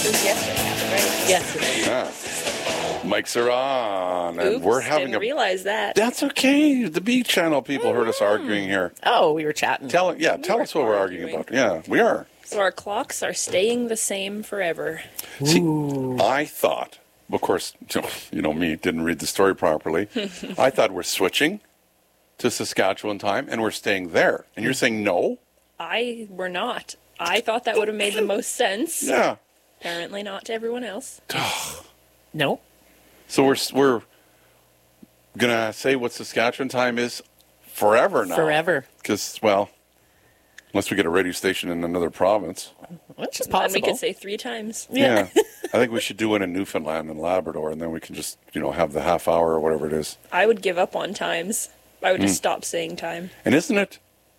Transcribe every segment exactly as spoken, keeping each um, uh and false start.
It was yesterday, right? Yesterday. Ah. Mics are on, and Oops, we're having didn't a. realize that. That's okay. The B channel people heard us arguing here. Oh, we were chatting. Tell yeah, We tell were us what we're arguing arguing. about. Yeah, we are. So our clocks are staying the same forever. See, I thought, of course, you know me, didn't read the story properly. I thought we're switching to Saskatchewan time, and we're staying there. And you're saying no? I were not. I thought that would have made the most sense. Yeah. Apparently not to everyone else. No. So we're we're gonna say what Saskatchewan time is forever now. Forever. Because well, unless we get a radio station in another province. Which is Then possible. we could say three times. Yeah. I think we should do one in Newfoundland and Labrador, and then we can just you know have the half hour or whatever it is. I would give up on times. I would Hmm. just stop saying time. And isn't it?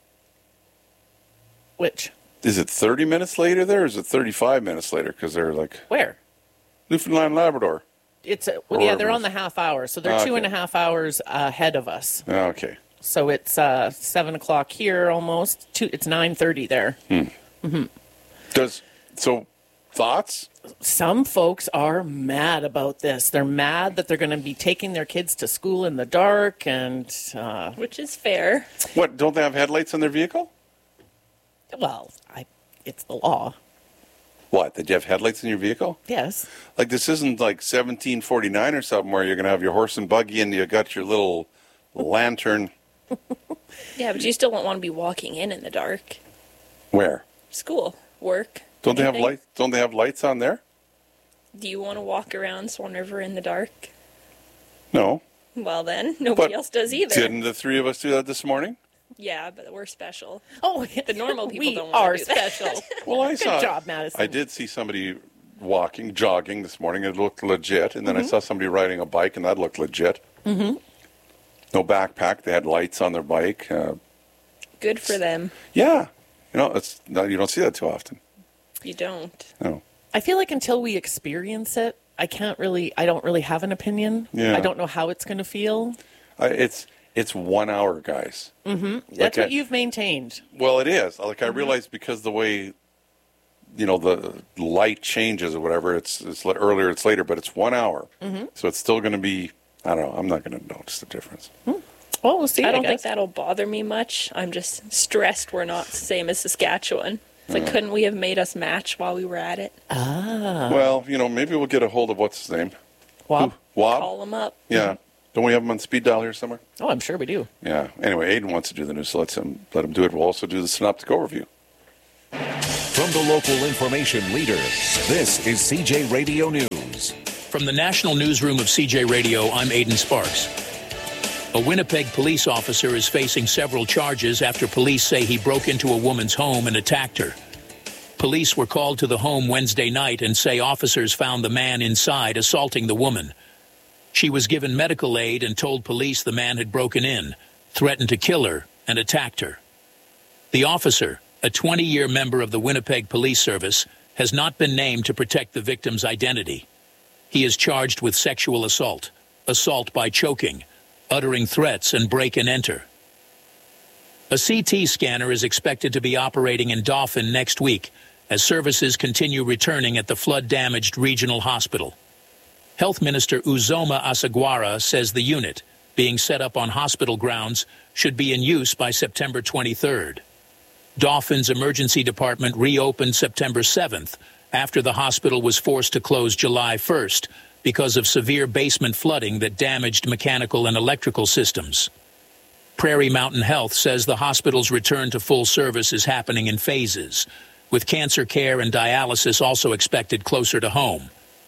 Which? Is it thirty minutes later there, or is it thirty-five minutes later? Because they're like Where? Newfoundland, Labrador. It's a, Or well, yeah, wherever they're it on is. the half hour, so they're Ah, two okay. and a half hours ahead of us. Ah, Okay. So it's uh, seven o'clock here almost. Two, it's nine thirty there. Does so? Thoughts? Some folks are mad about this. They're mad that they're going to be taking their kids to school in the dark, and uh, Which is fair. What? Don't they have headlights on their vehicle? well, I, it's the law. What? Did you have headlights in your vehicle? Yes. Like this isn't like seventeen forty-nine or something where you're going to have your horse and buggy and you got your little lantern. Yeah, but you still don't want to be walking in in the dark. Where? School, work. Don't they have anything. lights? Don't they have lights on there? Do you want to walk around Swan River in the dark? No. Well then, nobody But else does either. Didn't the three of us do that this morning? Yeah, but we're special. Oh, The normal people we don't wanna are do that. special. Well, I saw. job, Madison. I did see somebody walking, jogging this morning. It looked legit, and then I saw somebody riding a bike, and that looked legit. Mm-hmm. No backpack. They had lights on their bike. Uh, Good for them. yeah, you know, it's no, you don't see that too often. You don't. No. I feel like until we experience it, I can't really, I don't really have an opinion. Yeah. I don't know how it's going to feel. I, it's it's one hour, guys. That's Like what I- you've maintained. Well, it is. Like I realize because the way, you know, the light changes or whatever. It's it's li- earlier, it's later, but it's one hour. Mm-hmm. So it's still going to be. I don't know. I'm not going to notice the difference. Well, we'll see. I don't guess. think that'll bother me much. I'm just stressed we're not the same as Saskatchewan. It's like, couldn't we have made us match while we were at it? Well, you know, maybe we'll get a hold of what's his name. Well, Wob. Call them up. Yeah. Don't we have him on speed dial here somewhere? oh, I'm sure we do. Yeah. Anyway, Aiden wants to do the news, so let's him let him do it. We'll also do the synoptic overview. From the local information leader, this is C J Radio News. From the National Newsroom of C J Radio, I'm Aidan Sparks. A Winnipeg police officer is facing several charges after police say he broke into a woman's home and attacked her. Police were called to the home Wednesday night and say officers found the man inside assaulting the woman. She was given medical aid and told police the man had broken in, threatened to kill her, and attacked her. The officer, a twenty-year member of the Winnipeg Police Service, has not been named to protect the victim's identity. He is charged with sexual assault, assault by choking, uttering threats, and break and enter. A C T scanner is expected to be operating in Dauphin next week as services continue returning at the flood-damaged regional hospital. Health Minister Uzoma Asagwara says the unit, being set up on hospital grounds, should be in use by September twenty-third. Dauphin's emergency department reopened September seventh after the hospital was forced to close July first because of severe basement flooding that damaged mechanical and electrical systems. Prairie Mountain Health says the hospital's return to full service is happening in phases, with cancer care and dialysis also expected closer to home.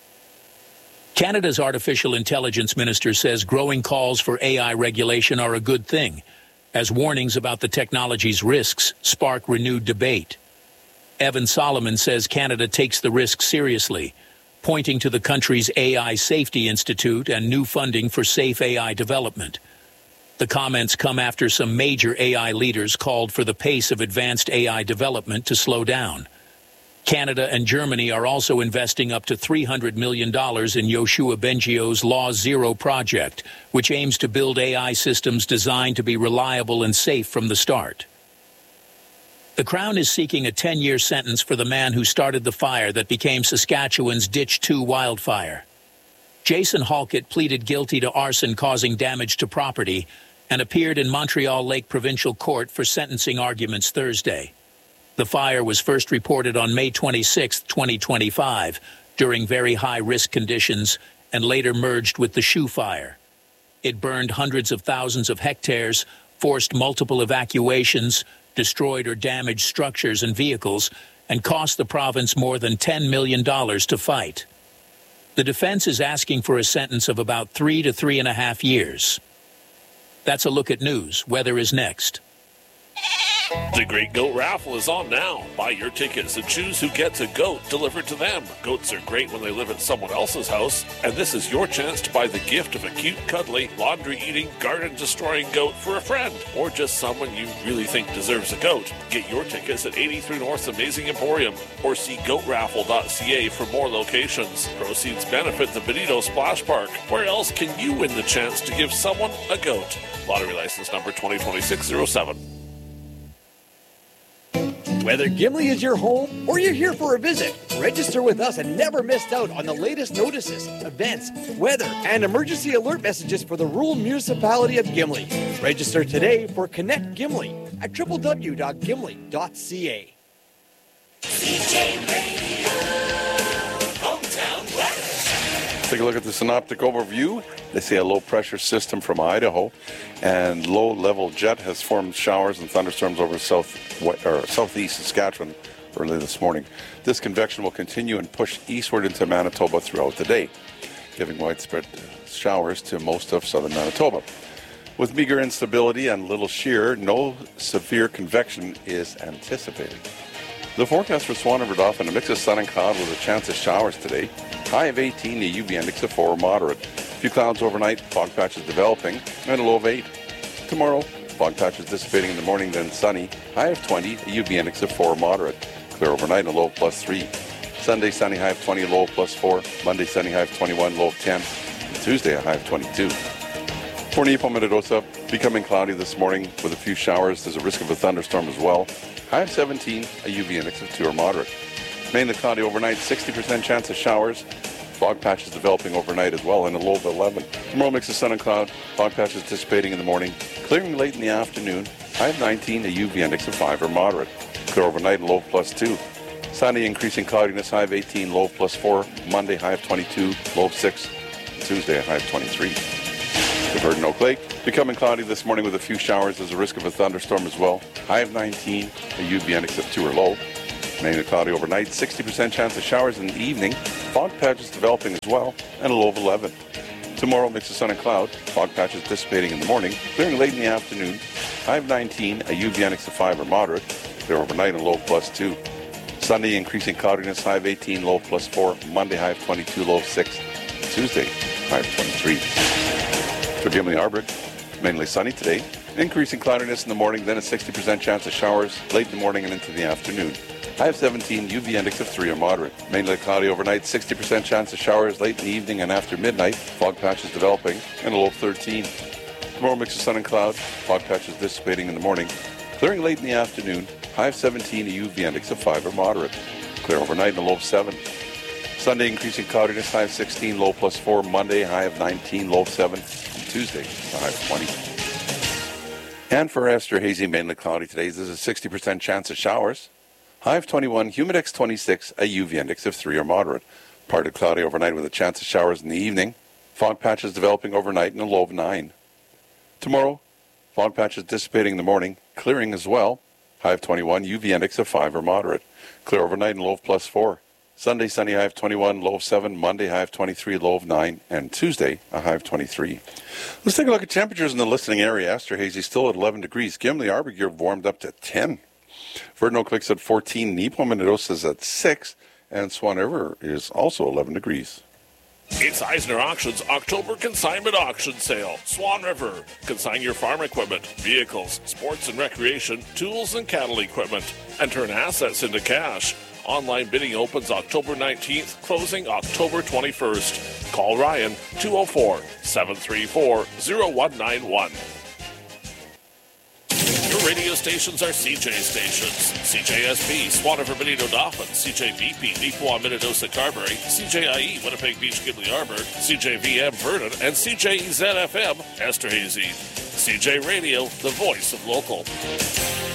Canada's artificial intelligence minister says growing calls for A I regulation are a good thing, as warnings about the technology's risks spark renewed debate. Evan Solomon says Canada takes the risk seriously, pointing to the country's A I Safety Institute and new funding for safe A I development. The comments come after some major A I leaders called for the pace of advanced A I development to slow down. Canada and Germany are also investing up to three hundred million dollars in Yoshua Bengio's Law Zero project, which aims to build A I systems designed to be reliable and safe from the start. The Crown is seeking a ten-year sentence for the man who started the fire that became Saskatchewan's Ditch two wildfire. Jason Halkett pleaded guilty to arson causing damage to property and appeared in Montreal Lake Provincial Court for sentencing arguments Thursday. The fire was first reported on May twenty-sixth, twenty twenty-five, during very high-risk conditions, and later merged with the Shoe Fire. It burned hundreds of thousands of hectares, forced multiple evacuations, destroyed or damaged structures and vehicles, and cost the province more than ten million dollars to fight. The defense is asking for a sentence of about three to three and a half years. That's a look at news. Weather is next. The Great Goat Raffle is on now. Buy your tickets and choose who gets a goat delivered to them. Goats are great when they live at someone else's house, and this is your chance to buy the gift of a cute, cuddly, laundry-eating, garden-destroying goat for a friend, or just someone you really think deserves a goat. Get your tickets at eighty-three North's Amazing Emporium, or see goat raffle dot c a for more locations. Proceeds benefit the Benito Splash Park. Where else can you win the chance to give someone a goat? Lottery license number twenty twenty-six oh seven. Whether Gimli is your home or you're here for a visit, register with us and never miss out on the latest notices, events, weather, and emergency alert messages for the rural municipality of Gimli. Register today for Connect Gimli at w w w dot gimli dot c a. C J Radio, Hometown West. Take a look at the synoptic overview. They say a low-pressure system from Idaho and low-level jet has formed showers and thunderstorms over south or southeast Saskatchewan early this morning. This convection will continue and push eastward into Manitoba throughout the day, giving widespread showers to most of southern Manitoba. With meager instability and little shear, no severe convection is anticipated. The forecast for Swan River Dauphin, a mix of sun and cloud with a chance of showers today. High of eighteen, a U V index of four, moderate. A few clouds overnight, fog patches developing, and a low of eight. Tomorrow, fog patches dissipating in the morning, then sunny. High of twenty, a U V index of four, moderate. Clear overnight, a low of plus three. Sunday, sunny, high of twenty, a low of plus four. Monday, sunny, high of twenty-one, low of ten. And Tuesday, a high of twenty-two. For Nipo, Minnedosa, becoming cloudy this morning with a few showers. There's a risk of a thunderstorm as well. High of seventeen, a U V index of two or moderate. Mainly cloudy overnight, sixty percent chance of showers. Fog patches developing overnight as well, and a low of eleven. Tomorrow mix of sun and cloud. Fog patches dissipating in the morning. Clearing late in the afternoon. High of nineteen, a U V index of five or moderate. Clear overnight, low of plus two. Sunday, increasing cloudiness, high of eighteen, low of plus four. Monday, high of twenty-two, low of six. And Tuesday, a high of twenty-three. We've heard in Oak Lake. Becoming cloudy this morning with a few showers. There's a risk of a thunderstorm as well. High of nineteen, a U V index of two or low. Mainly cloudy overnight, sixty percent chance of showers in the evening. Fog patches developing as well, and a low of eleven. Tomorrow, mix of sun and cloud. Fog patches dissipating in the morning, clearing late in the afternoon. High of nineteen, a U V index of five or moderate. Clear overnight, and a low of plus two. Sunday, increasing cloudiness, high of eighteen, low of plus four. Monday, high of twenty-two, low of six. Tuesday, high of twenty-three. For Gimli Arbrig, mainly sunny today. Increasing cloudiness in the morning, then a sixty percent chance of showers late in the morning and into the afternoon. High of seventeen, U V index of three or moderate. Mainly cloudy overnight, sixty percent chance of showers late in the evening and after midnight. Fog patches developing, and a low of thirteen. Tomorrow mix of sun and cloud. Fog patches dissipating in the morning. Clearing late in the afternoon. High of seventeen, a U V index of five or moderate. Clear overnight and a low of seven. Sunday, increasing cloudiness, high of sixteen, low plus four. Monday, high of nineteen, low of seven. And Tuesday, a high of twenty. And for Esther, hazy, mainly cloudy today. There's a sixty percent chance of showers. High of twenty-one, humidex twenty-six, a U V index of three or moderate. Partly cloudy overnight with a chance of showers in the evening. Fog patches developing overnight and a low of nine. Tomorrow, fog patches dissipating in the morning, clearing as well. High of twenty-one, U V index of five or moderate. Clear overnight and low of plus four. Sunday, sunny, high of twenty-one, low of seven. Monday, high of twenty-three, low of nine. And Tuesday, a high of twenty-three. Let's take a look at temperatures in the listening area. Astor Hazy still at eleven degrees. Gimli Arbig, you're warmed up to ten. Verdun Oak Lake's at fourteen. Nipo Minnedosa is at six. And Swan River is also eleven degrees. It's Eisner Auctions October Consignment Auction Sale. Swan River. Consign your farm equipment, vehicles, sports and recreation, tools and cattle equipment, and turn assets into cash. Online bidding opens October nineteenth, closing October twenty-first. Call Ryan, two oh four, seven three four, oh one nine one. You're Radio stations are C J stations. C J S B, Swan River, Benito, Dauphin. C J V P, Neepawa, Minnedosa, Carberry. C J I E, Winnipeg Beach, Gimli Arbor. C J V M, Vernon. And C J E Z F M, Esterhazy. C J Radio, the voice of local.